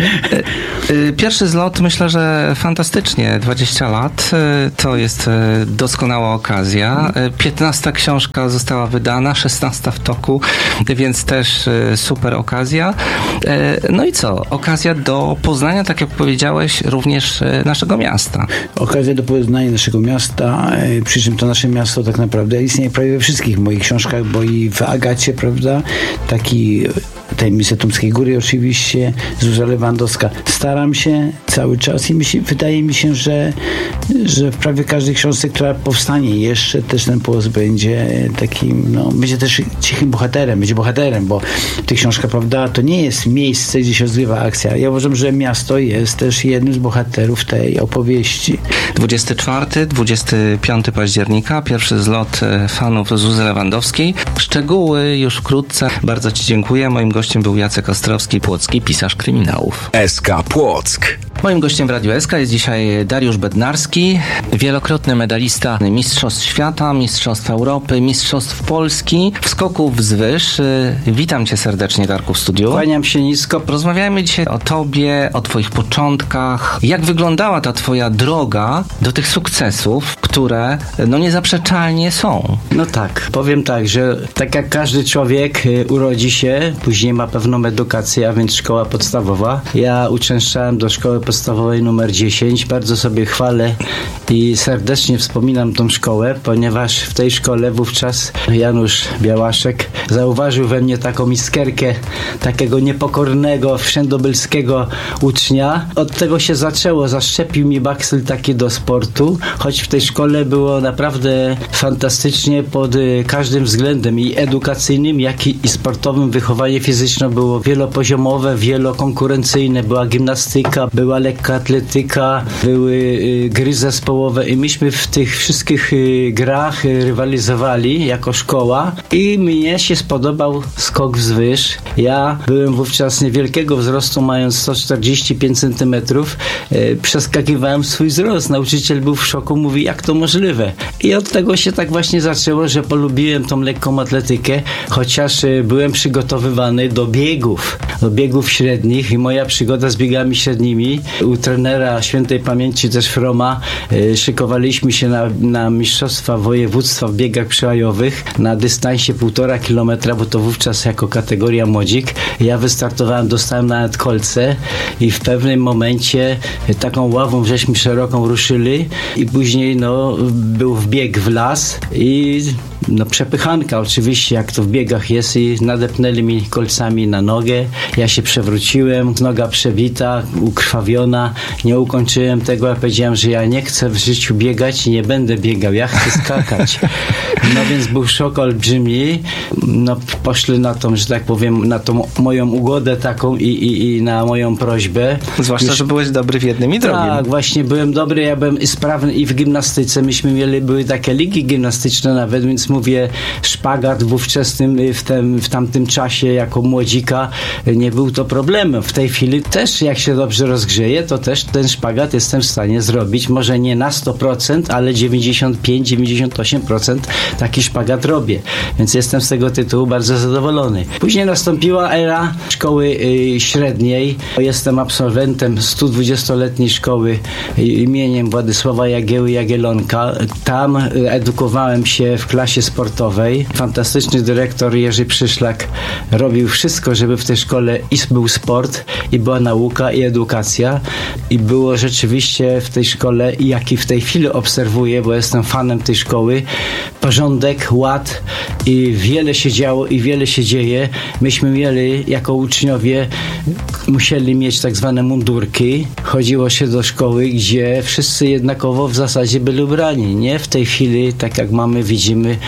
Speaker 2: Pierwszy zlot, myślę, że fantastycznie. dwadzieścia lat to jest doskonała okazja. piętnasta książka została wydana, szesnasta w toku, więc też super okazja. No i co? Okazja do poznania, tak jak powiedziałeś, również naszego miasta.
Speaker 4: Okazja do poznania naszego miasta, przy czym to nasze miasto tak naprawdę istnieje prawie we wszystkich moich książkach, bo i w Agacie, prawda, taki Tajemnice Tumskiej Góry oczywiście, Zuzia Lewandowska. Staram się cały czas i myśl, wydaje mi się, że, że w prawie każdej książce, która powstanie jeszcze, też ten Płock będzie takim, no, będzie też cichym bohaterem, będzie bohaterem, bo ta książka, prawda, to nie jest miejsce, gdzie się rozgrywa akcja. Ja uważam, że miasto jest też jednym z bohaterów tej opowieści.
Speaker 2: dwudziestego czwartego do dwudziestego piątego października, pierwszy zlot fanów Zuzy Lewandowskiej. Szczegóły już wkrótce. Bardzo Ci dziękuję. Moim gościem był Jacek Ostrowski, płocki pisarz kryminałów.
Speaker 1: S K Płock.
Speaker 2: Moim gościem w Radiu S K jest dzisiaj Dariusz Bednarski, wielokrotny medalista Mistrzostw Świata, Mistrzostw Europy, Mistrzostw Polski w skoku wzwyż. Witam Cię serdecznie, Darku, w studiu.
Speaker 5: Kłaniam się nisko.
Speaker 2: Rozmawiajmy dzisiaj o Tobie, o Twoich początkach. Jak wyglądała ta Twoja droga do tych sukcesów, które no niezaprzeczalnie są?
Speaker 5: No tak, powiem tak, że tak jak każdy człowiek urodzi się, później ma pewną edukację, a więc szkoła podstawowa. Ja uczęszczałem do szkoły podstawowej numer dziesięć. Bardzo sobie chwalę i serdecznie wspominam tą szkołę, ponieważ w tej szkole wówczas Janusz Białaszek zauważył we mnie taką iskierkę takiego niepokornego, wszędobylskiego ucznia. Od tego się zaczęło. Zaszczepił mi bakcyl taki do sportu, choć w tej szkole było naprawdę fantastycznie pod każdym względem i edukacyjnym, jak i sportowym. Wychowanie fizyczne było wielopoziomowe, wielokonkurencyjne. Była gimnastyka, była lekka atletyka, były y, gry zespołowe i myśmy w tych wszystkich y, grach y, rywalizowali jako szkoła i mnie się spodobał skok wzwyż. Ja byłem wówczas niewielkiego wzrostu, mając sto czterdzieści pięć centymetrów. Y, przeskakiwałem swój wzrost. Nauczyciel był w szoku, mówi, jak to możliwe? I od tego się tak właśnie zaczęło, że polubiłem tą lekką atletykę, chociaż y, byłem przygotowywany do biegów, do biegów średnich i moja przygoda z biegami średnimi u trenera świętej pamięci też Froma y, szykowaliśmy się na, na mistrzostwa województwa w biegach przełajowych na dystansie półtora kilometra, bo to wówczas jako kategoria młodzik. Ja wystartowałem, dostałem nawet kolce i w pewnym momencie y, taką ławą żeśmy szeroką ruszyli i później no, był wbieg w las i no przepychanka oczywiście, jak to w biegach jest i nadepnęli mi kolcami na nogę. Ja się przewróciłem, noga przebita, ukrwawiona. Nie ukończyłem tego, ja powiedziałem, że ja nie chcę w życiu biegać i nie będę biegał, ja chcę skakać. No więc był szok olbrzymi. No poszli na tą, że tak powiem, na tą moją ugodę taką i, i, i na moją prośbę.
Speaker 2: Zwłaszcza, Już... że byłeś dobry w jednym i drugim.
Speaker 5: Tak, właśnie byłem dobry, ja byłem sprawny i w gimnastyce. Myśmy mieli, były takie ligi gimnastyczne nawet, więc mówię, szpagat w ówczesnym, w, tym, w tamtym czasie jako młodzika nie był to problemem. W tej chwili też jak się dobrze rozgrzeje, to też ten szpagat jestem w stanie zrobić. Może nie na sto procent, ale dziewięćdziesiąt pięć do dziewięćdziesięciu ośmiu procent taki szpagat robię. Więc jestem z tego tytułu bardzo zadowolony. Później nastąpiła era szkoły y, średniej. Jestem absolwentem sto dwudziestoletniej szkoły imieniem Władysława Jagieły Jagiellonka. Tam y, edukowałem się w klasie sportowej. Fantastyczny dyrektor Jerzy Przyszlak robił wszystko, żeby w tej szkole i był sport, i była nauka, i edukacja. I było rzeczywiście w tej szkole, i jak i w tej chwili obserwuję, bo jestem fanem tej szkoły, porządek, ład i wiele się działo i wiele się dzieje. Myśmy mieli jako uczniowie, musieli mieć tak zwane mundurki. Chodziło się do szkoły, gdzie wszyscy jednakowo w zasadzie byli ubrani. Nie w tej chwili, tak jak mamy, widzimy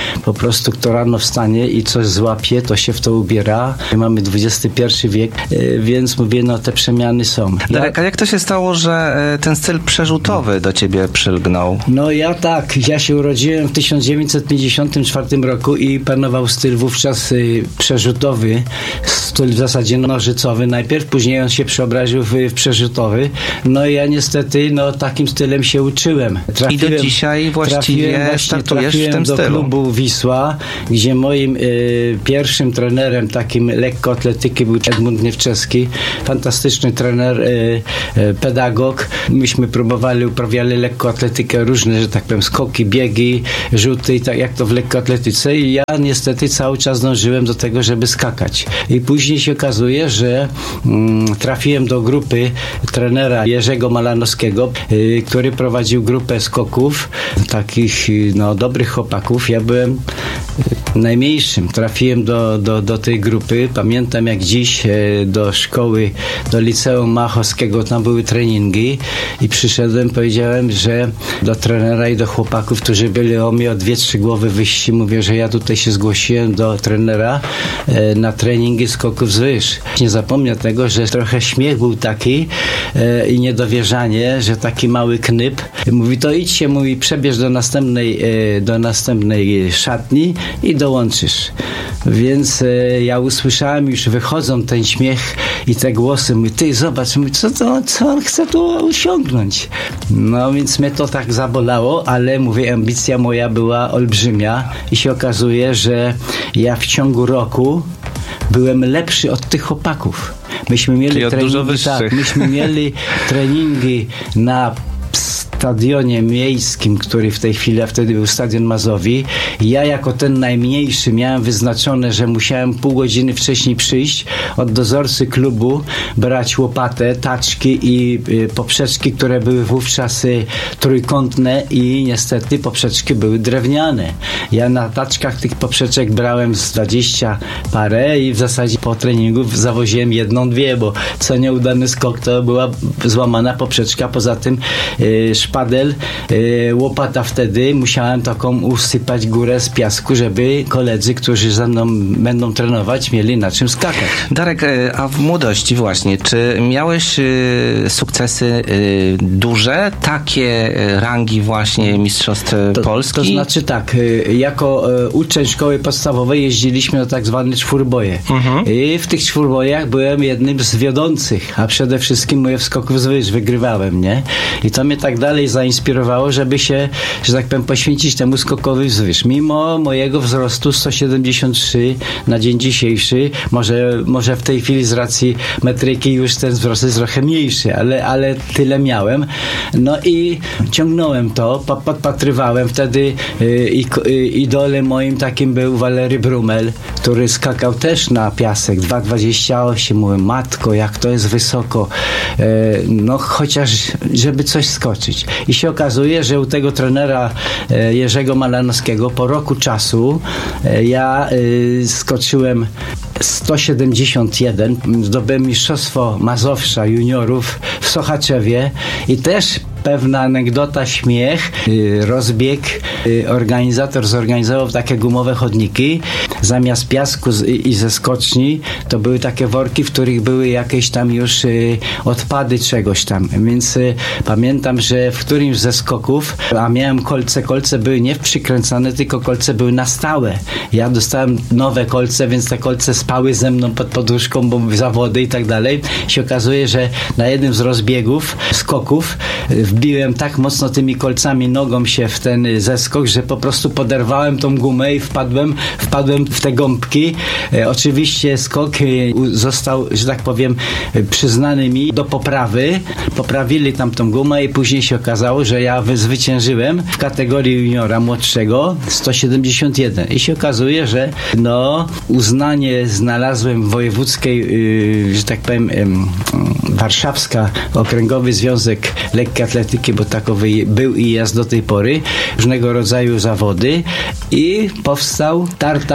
Speaker 5: po prostu kto rano wstanie i coś złapie, to się w to ubiera. Mamy dwudziesty pierwszy wiek, więc mówię, no te przemiany są.
Speaker 2: Darek, a jak to się stało, że ten styl przerzutowy do ciebie przylgnął?
Speaker 5: No ja tak, ja się urodziłem w tysiąc dziewięćset pięćdziesiątym czwartym roku i panował styl wówczas y, przerzutowy, styl w zasadzie nożycowy najpierw, później on się przeobraził w, w przerzutowy. No i ja niestety no takim stylem się uczyłem.
Speaker 2: Trafiłem, I do dzisiaj właściwie startujesz w tym
Speaker 5: do
Speaker 2: stylu.
Speaker 5: Klubu Wisła, gdzie moim y, pierwszym trenerem takim lekkoatletyki był Edmund Niewczewski, fantastyczny trener, y, y, pedagog. Myśmy próbowali, uprawiali lekkoatletykę, różne, że tak powiem, skoki, biegi, rzuty, tak jak to w lekkoatletyce i ja niestety cały czas dążyłem do tego, żeby skakać. I później się okazuje, że mm, trafiłem do grupy trenera Jerzego Malanowskiego, y, który prowadził grupę skoków, takich no, dobrych chłopaków. Ja byłem najmniejszym. Trafiłem do, do, do tej grupy. Pamiętam jak dziś do szkoły, do liceum Machowskiego, tam były treningi i przyszedłem, powiedziałem, że do trenera i do chłopaków, którzy byli o mnie o dwie, trzy głowy wyżsi, mówię, że ja tutaj się zgłosiłem do trenera na treningi skoków z wyż. Nie zapomnę tego, że trochę śmiech był taki i niedowierzanie, że taki mały knyp. Mówi, to idźcie, mówi, przebierz do następnej, do następnej szatni i dołączysz. Więc e, ja usłyszałem już wychodzą ten śmiech i te głosy. Mówi, ty zobacz, mówi, co, to, co on chce tu osiągnąć. No więc mnie to tak zabolało, ale mówię, ambicja moja była olbrzymia i się okazuje, że ja w ciągu roku byłem lepszy od tych chłopaków. Myśmy mieli
Speaker 2: Czyli od
Speaker 5: treningi,
Speaker 2: dużo wyższych.
Speaker 5: tak, myśmy mieli treningi na stadionie miejskim, który w tej chwili, a wtedy był Stadion Mazowi. Ja jako ten najmniejszy miałem wyznaczone, że musiałem pół godziny wcześniej przyjść od dozorcy klubu, brać łopatę, taczki i y, poprzeczki, które były wówczas y, trójkątne i niestety poprzeczki były drewniane. Ja na taczkach tych poprzeczek brałem z dwadzieścia parę i w zasadzie po treningu zawoziłem jedną, dwie, bo co nieudany skok to była złamana poprzeczka. Poza tym y, szpadel, y, łopata wtedy, musiałem taką usypać górę z piasku, żeby koledzy, którzy ze mną będą trenować, mieli na czym skakać.
Speaker 2: Darek, a w młodości właśnie, czy miałeś y, sukcesy y, duże, takie rangi właśnie mistrzostw
Speaker 5: to,
Speaker 2: Polski?
Speaker 5: To znaczy tak, y, jako y, uczeń szkoły podstawowej jeździliśmy na tak zwane czwórboj. Mhm. I w tych czwórbojach byłem jednym z wiodących, a przede wszystkim moje skoków z wyż wygrywałem, nie? I to mnie tak dalej zainspirowało, żeby się, że tak powiem, poświęcić temu skokowi wzwyż. Mimo mojego wzrostu sto siedemdziesiąt trzy na dzień dzisiejszy, może, może w tej chwili z racji metryki już ten wzrost jest trochę mniejszy, ale, ale tyle miałem. No i ciągnąłem to, podpatrywałem. Wtedy y, y, idolem moim takim był Walery Brumel, który skakał też na piasek dwa dwadzieścia osiem. Mówię, matko, jak to jest wysoko. Y, no chociaż, żeby coś skoczyć. I się okazuje, że u tego trenera e, Jerzego Malanowskiego po roku czasu e, ja e, skoczyłem sto siedemdziesiąt jeden, zdobyłem mistrzostwo Mazowsza juniorów w Sochaczewie i też pewna anegdota, śmiech, rozbieg. Organizator zorganizował takie gumowe chodniki. Zamiast piasku i ze skoczni to były takie worki, w których były jakieś tam już odpady czegoś tam. Więc pamiętam, że w którymś ze skoków, a miałem kolce, kolce były nie przykręcane, tylko kolce były na stałe. Ja dostałem nowe kolce, więc te kolce spały ze mną pod poduszką, bo zawody i tak dalej. Się okazuje, że na jednym z rozbiegów, skoków, wbiłem tak mocno tymi kolcami nogą się w ten zeskok, że po prostu poderwałem tą gumę i wpadłem, wpadłem w te gąbki. E, oczywiście skok e, został, że tak powiem, przyznany mi do poprawy. Poprawili tam tą gumę i później się okazało, że ja zwyciężyłem w kategorii juniora młodszego sto siedemdziesiąt jeden. I się okazuje, że no, uznanie znalazłem w wojewódzkiej, yy, że tak powiem, yy, warszawska, Okręgowy Związek Lekkiej Atletyki, bo takowy był i jest do tej pory, różnego rodzaju zawody i powstał tartan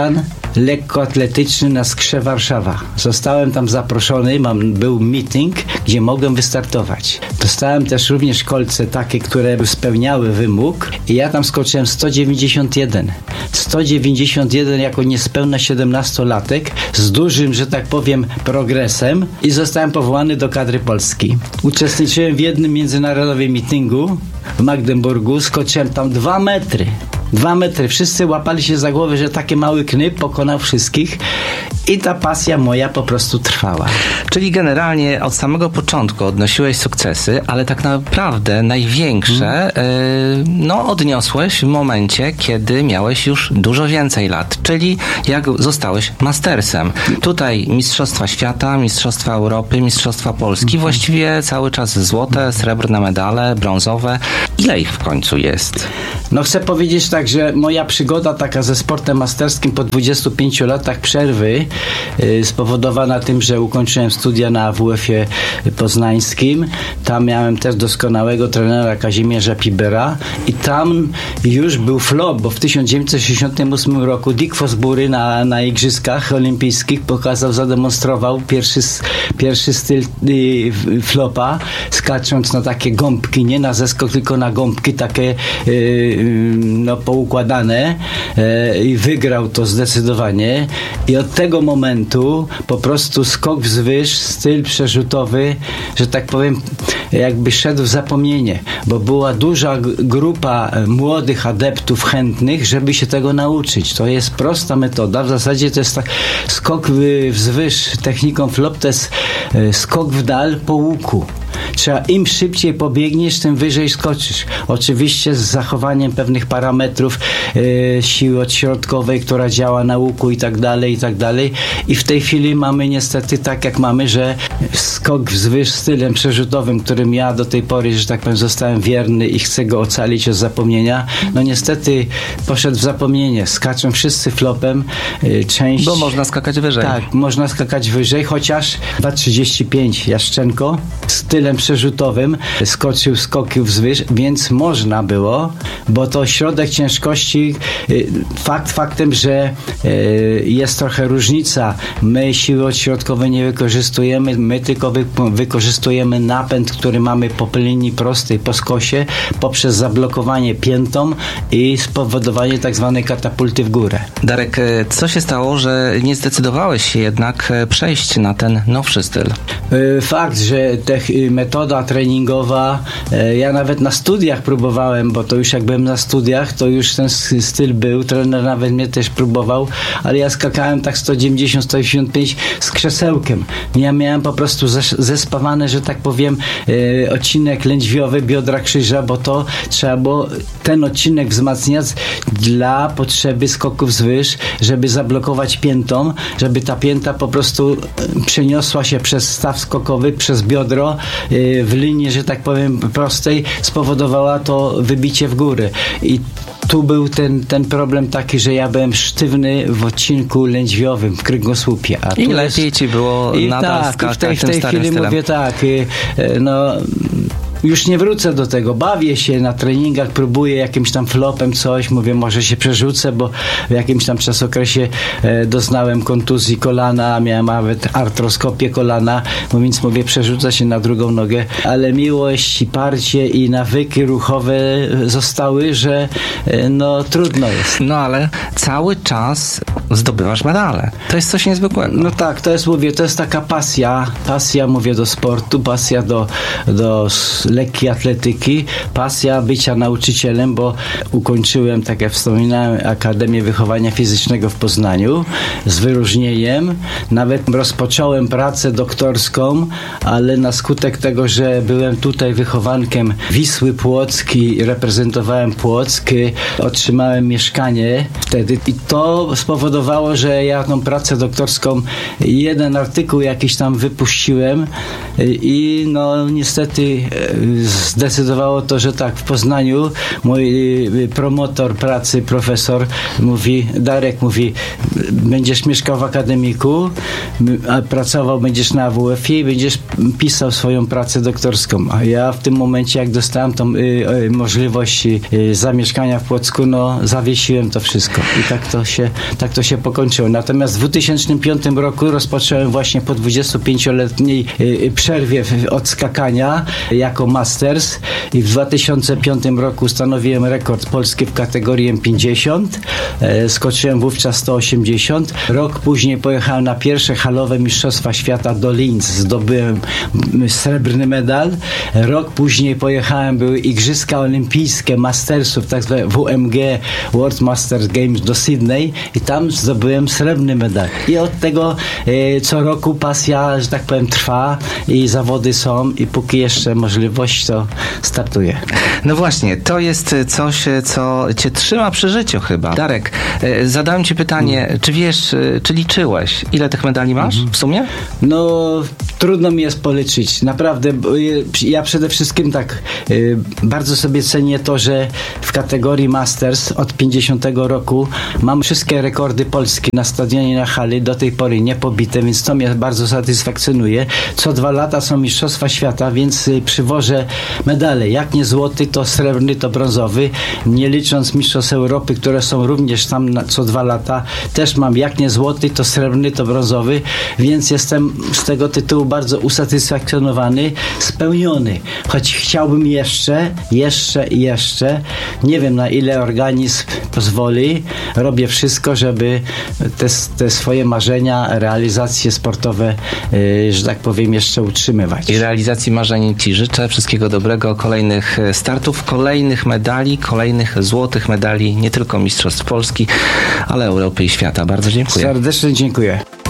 Speaker 5: lekkoatletyczny na Skrze Warszawa. Zostałem tam zaproszony, mam, był meeting, gdzie mogłem wystartować. Dostałem też również kolce takie, które spełniały wymóg i ja tam skoczyłem sto dziewięćdziesiąt jeden. sto dziewięćdziesiąt jeden jako niespełna siedemnastolatek z dużym, że tak powiem, progresem i zostałem powołany do kadry Polski. Uczestniczyłem w jednym międzynarodowym meetingu w Magdeburgu, skoczyłem tam dwa metry. Dwa metry. Wszyscy łapali się za głowę, że taki mały knyp pokonał wszystkich i ta pasja moja po prostu trwała.
Speaker 2: Czyli generalnie od samego początku odnosiłeś sukcesy, ale tak naprawdę największe hmm. y, no odniosłeś w momencie, kiedy miałeś już dużo więcej lat, czyli jak zostałeś mastersem. Tutaj Mistrzostwa Świata, Mistrzostwa Europy, Mistrzostwa Polski, hmm. właściwie cały czas złote, srebrne medale, brązowe. Ile ich w końcu jest?
Speaker 5: No chcę powiedzieć tak, że moja przygoda taka ze sportem masterskim po dwudziestu pięciu latach przerwy yy, spowodowana tym, że ukończyłem studia na A W F-ie poznańskim. Tam miałem też doskonałego trenera Kazimierza Pibera i tam już był flop, bo w tysiąc dziewięćset sześćdziesiątym ósmym roku Dick Fosbury na, na Igrzyskach Olimpijskich pokazał, zademonstrował pierwszy, pierwszy styl yy, flopa, skacząc na takie gąbki, nie na zeskok, tylko na gąbki takie yy, no, poukładane e, i wygrał to zdecydowanie i od tego momentu po prostu skok wzwyż, styl przerzutowy, że tak powiem, jakby szedł w zapomnienie, bo była duża g- grupa młodych adeptów chętnych, żeby się tego nauczyć. To jest prosta metoda, w zasadzie to jest tak skok w, wzwyż techniką flop, to jest e, skok w dal po łuku. Trzeba im szybciej pobiegniesz, tym wyżej skoczysz. Oczywiście z zachowaniem pewnych parametrów e, siły odśrodkowej, która działa na łuku i tak dalej, i tak dalej. I w tej chwili mamy niestety tak, jak mamy, że skok wzwyż stylem przerzutowym, którym ja do tej pory, że tak powiem, zostałem wierny i chcę go ocalić od zapomnienia, no niestety poszedł w zapomnienie. Skaczą wszyscy flopem. E, część...
Speaker 2: Bo można skakać wyżej.
Speaker 5: Tak, można skakać wyżej, chociaż dwa trzydzieści pięć Jaszczenko stylem przerzutowym skoczył skoki wzwyż, więc można było, bo to środek ciężkości, fakt faktem, że jest trochę różnica. My siły odśrodkowej nie wykorzystujemy, my tylko wy, wykorzystujemy napęd, który mamy po linii prostej, po skosie, poprzez zablokowanie piętą i spowodowanie tak zwanej katapulty w górę.
Speaker 2: Darek, co się stało, że nie zdecydowałeś się jednak przejść na ten nowszy styl?
Speaker 5: Fakt, że te metoda treningowa, ja nawet na studiach próbowałem, bo to już jak byłem na studiach, to już ten styl był, trener nawet mnie też próbował, ale ja skakałem tak sto dziewięćdziesiąt sto dziewięćdziesiąt pięć z krzesełkiem. Ja miałem po prostu zespawane, że tak powiem, odcinek lędźwiowy biodra krzyża, bo to trzeba było ten odcinek wzmacniać dla potrzeby skoków wzwyż, żeby zablokować piętą, żeby ta pięta po prostu przeniosła się przez staw skokowy, przez biodro w linii, że tak powiem, prostej, spowodowała to wybicie w górę. I tu był ten, ten problem taki, że ja byłem sztywny w odcinku lędźwiowym, w kręgosłupie. A
Speaker 2: I lepiej jest... ci było
Speaker 5: I
Speaker 2: nadal
Speaker 5: tak,
Speaker 2: skakać
Speaker 5: w tej, w tej
Speaker 2: tym starym
Speaker 5: chwili
Speaker 2: stylem.
Speaker 5: mówię tak, no... Już nie wrócę do tego. Bawię się na treningach, próbuję jakimś tam flopem coś, mówię, może się przerzucę, bo w jakimś tam czasokresie e, doznałem kontuzji kolana, miałem nawet artroskopię kolana, no więc mówię, przerzucę się na drugą nogę, ale miłość i parcie i nawyki ruchowe zostały, że e, no trudno jest.
Speaker 2: No ale cały czas zdobywasz medale. To jest coś niezwykłego.
Speaker 5: No tak, to jest, mówię, to jest taka pasja, pasja, mówię, do sportu, pasja do, do lekkiej atletyki, pasja bycia nauczycielem, bo ukończyłem, tak jak wspominałem, Akademię Wychowania Fizycznego w Poznaniu z wyróżnieniem. Nawet rozpocząłem pracę doktorską, ale na skutek tego, że byłem tutaj wychowankiem Wisły Płocki, reprezentowałem Płock, otrzymałem mieszkanie wtedy i to spowodowało, że ja tą pracę doktorską, jeden artykuł jakiś tam wypuściłem i no niestety zdecydowało to, że tak, w Poznaniu mój promotor pracy, profesor mówi, Darek mówi, będziesz mieszkał w akademiku, a pracował będziesz na A W F-ie i będziesz pisał swoją pracę doktorską. A ja w tym momencie, jak dostałem tą y, y, możliwość y, zamieszkania w Płocku, no zawiesiłem to wszystko. I tak to się, tak to się się pokończyło. Natomiast w dwa tysiące piątym roku rozpocząłem właśnie po dwudziestopięcioletniej przerwie od skakania jako Masters i w dwa tysiące piątym roku ustanowiłem rekord polski w kategorii M pięćdziesiąt. Skoczyłem wówczas sto osiemdziesiąt. Rok później pojechałem na pierwsze halowe Mistrzostwa Świata do Linz. Zdobyłem srebrny medal. Rok później pojechałem, były Igrzyska Olimpijskie Mastersów, tak zwane W M G World Masters Games do Sydney i tam zdobyłem srebrny medal. I od tego e, co roku pasja, że tak powiem, trwa i zawody są i póki jeszcze możliwość, to startuję.
Speaker 2: No właśnie, to jest coś, co cię trzyma przy życiu chyba. Darek, e, zadałem ci pytanie, hmm. czy wiesz, czy liczyłeś, ile tych medali masz hmm. w sumie?
Speaker 5: No, trudno mi jest policzyć. Naprawdę, ja przede wszystkim tak e, bardzo sobie cenię to, że w kategorii Masters od pięćdziesiątego roku mam wszystkie rekordy polskie na stadionie, na hali, do tej pory niepobite, więc to mnie bardzo satysfakcjonuje. Co dwa lata są Mistrzostwa Świata, więc przywożę medale. Jak nie złoty, to srebrny, to brązowy. Nie licząc Mistrzostw Europy, które są również tam na, co dwa lata, też mam jak nie złoty, to srebrny, to brązowy, więc jestem z tego tytułu bardzo usatysfakcjonowany, spełniony. Choć chciałbym jeszcze, jeszcze i jeszcze. Nie wiem, na ile organizm pozwoli. Robię wszystko, żeby te, te swoje marzenia, realizacje sportowe, yy, że tak powiem, jeszcze utrzymywać.
Speaker 2: I realizacji marzeń ci życzę. Wszystkiego dobrego, kolejnych startów, kolejnych medali, kolejnych złotych medali, nie tylko Mistrzostw Polski, ale Europy i świata. Bardzo dziękuję.
Speaker 5: Serdecznie dziękuję.